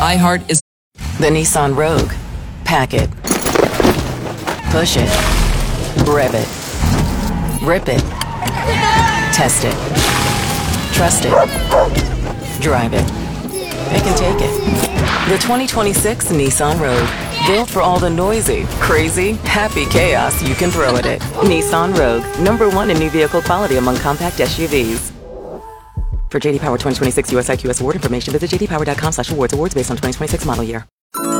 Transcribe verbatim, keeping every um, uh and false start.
iHeart is The Nissan Rogue. Pack it. Push it. Rev it. Rip it. Test it. Trust it. Drive it. Pick and take it. The twenty twenty-six Nissan Rogue. Built for all the noisy, crazy, happy chaos you can throw at it. Nissan Rogue. Number one in new vehicle quality among compact S U Vs. For J D Power twenty twenty-six U S I Q S award information, visit j d power dot com slash awards. Awards based on twenty twenty-six model year.